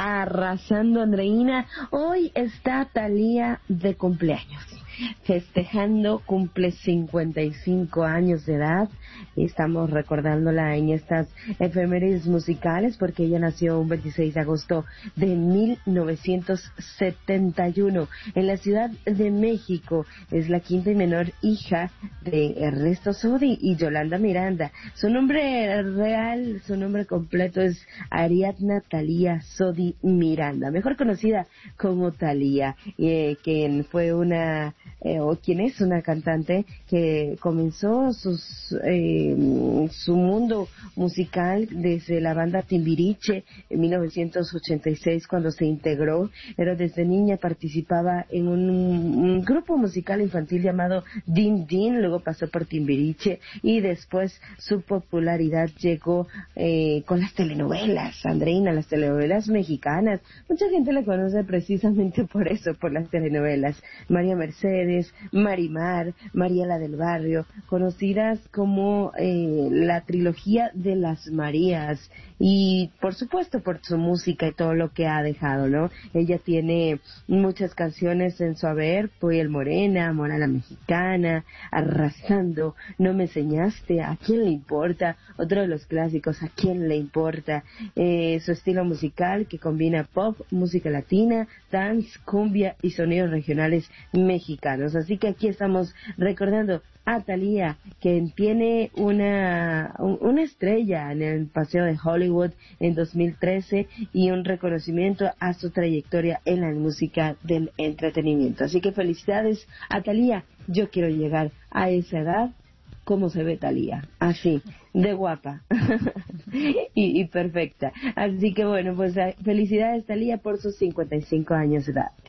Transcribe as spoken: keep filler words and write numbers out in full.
arrasando, Andreina. Hoy está Thalía de cumpleaños, festejando, cumple cincuenta y cinco años de edad. Estamos recordándola en estas efemérides musicales porque ella nació un veintiséis de agosto de mil novecientos setenta y uno en la Ciudad de México. Es la quinta y menor hija de Ernesto Sodi y Yolanda Miranda. Su nombre real, su nombre completo es Ariadna Thalía Sodi Miranda, mejor conocida como Thalía, eh, quien fue una Eh, o quien es una cantante que comenzó sus, eh, su mundo musical desde la banda Timbiriche en mil novecientos ochenta y seis cuando se integró, pero desde niña participaba en un, un grupo musical infantil llamado Din Din, luego pasó por Timbiriche y después su popularidad llegó eh, con las telenovelas, Andreina, las telenovelas mexicanas. Mucha gente la conoce precisamente por eso, por las telenovelas. María Mercedes, Marimar, Mariela del Barrio, conocidas como eh, la trilogía de las Marías, y por supuesto por su música y todo lo que ha dejado, ¿no? Ella tiene muchas canciones en su haber: Piel Morena, Amor a la Mexicana, Arrasando, No me enseñaste, ¿A quién le importa? Otro de los clásicos, ¿A quién le importa? Eh, su estilo musical que combina pop, música latina, dance, cumbia y sonidos regionales mexicanos. Así que aquí estamos recordando a Thalía, quien tiene una una estrella en el Paseo de Hollywood en dos mil trece y un reconocimiento a su trayectoria en la música del entretenimiento. Así que felicidades a Thalía. Yo quiero llegar a esa edad. ¿Cómo se ve Thalía? Así, de guapa y, y perfecta. Así que bueno, pues felicidades Thalía por sus cincuenta y cinco años de edad.